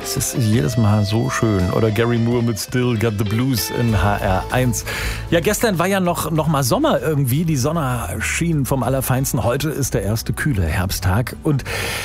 Es ist jedes Mal so schön. Oder Gary Moore mit Still Got the Blues in HR1. Ja, gestern war ja noch mal Sommer irgendwie. Die Sonne schien vom Allerfeinsten. Heute ist der erste kühle Herbsttag. Und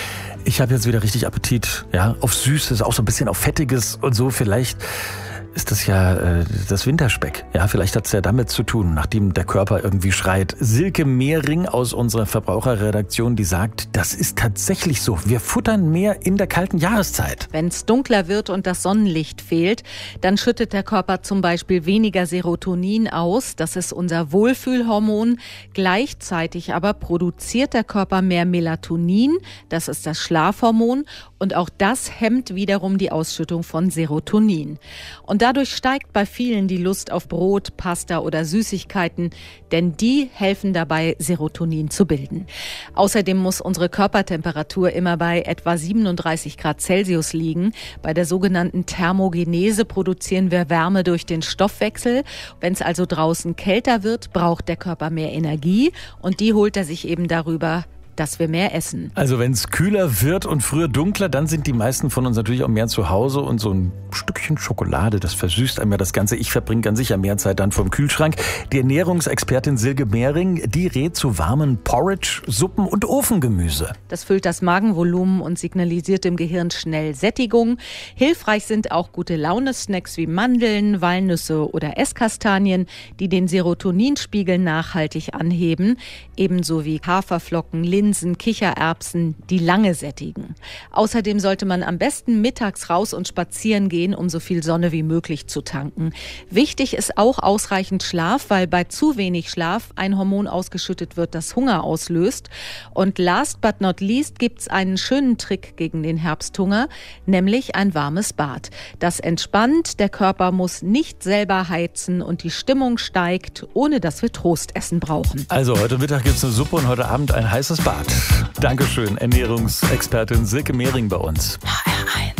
ich habe jetzt wieder richtig Appetit. Ja, auf Süßes, auch so ein bisschen auf Fettiges und so. Vielleicht ist das ja das Winterspeck. Ja, vielleicht hat es ja damit zu tun, nachdem der Körper irgendwie schreit. Silke Mehring aus unserer Verbraucherredaktion, die sagt, das ist tatsächlich so. Wir futtern mehr in der kalten Jahreszeit. Wenn es dunkler wird und das Sonnenlicht fehlt, dann schüttet der Körper zum Beispiel weniger Serotonin aus. Das ist unser Wohlfühlhormon. Gleichzeitig aber produziert der Körper mehr Melatonin. Das ist das Schlafhormon. Und auch das hemmt wiederum die Ausschüttung von Serotonin. Und dadurch steigt bei vielen die Lust auf Brot, Pasta oder Süßigkeiten, denn die helfen dabei, Serotonin zu bilden. Außerdem muss unsere Körpertemperatur immer bei etwa 37 Grad Celsius liegen. Bei der sogenannten Thermogenese produzieren wir Wärme durch den Stoffwechsel. Wenn es also draußen kälter wird, braucht der Körper mehr Energie und die holt er sich eben darüber, dass wir mehr essen. Also wenn es kühler wird und früher dunkler, dann sind die meisten von uns natürlich auch mehr zu Hause und so ein Stückchen Schokolade, das versüßt einem ja das Ganze. Ich verbringe ganz sicher mehr Zeit dann vorm Kühlschrank. Die Ernährungsexpertin Silke Mehring, die rät zu warmen Porridge, Suppen und Ofengemüse. Das füllt das Magenvolumen und signalisiert dem Gehirn schnell Sättigung. Hilfreich sind auch gute Laune-Snacks wie Mandeln, Walnüsse oder Esskastanien, die den Serotoninspiegel nachhaltig anheben, ebenso wie Haferflocken, Linsen, Kichererbsen, die lange sättigen. Außerdem sollte man am besten mittags raus und spazieren gehen, um so viel Sonne wie möglich zu tanken. Wichtig ist auch ausreichend Schlaf, weil bei zu wenig Schlaf ein Hormon ausgeschüttet wird, das Hunger auslöst. Und last but not least gibt es einen schönen Trick gegen den Herbsthunger, nämlich ein warmes Bad. Das entspannt, der Körper muss nicht selber heizen und die Stimmung steigt, ohne dass wir Trostessen brauchen. Also heute Mittag gibt es eine Suppe und heute Abend ein heißes Bad. Dankeschön, Ernährungsexpertin Silke Mehring bei uns.